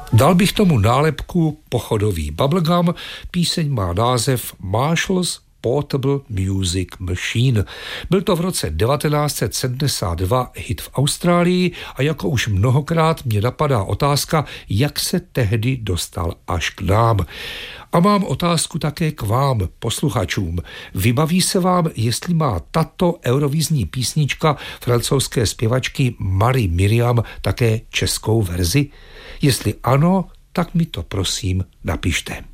Dal bych tomu nálepku pochodový bubblegum, píseň má název Marshall's Portable Music Machine. Byl to v roce 1972 hit v Austrálii a jako už mnohokrát mě napadá otázka, jak se tehdy dostal až k nám. A mám otázku také k vám, posluchačům. Vybaví se vám, jestli má tato eurovízní písnička francouzské zpěvačky Marie Miriam také českou verzi? Jestli ano, tak mi to prosím napište.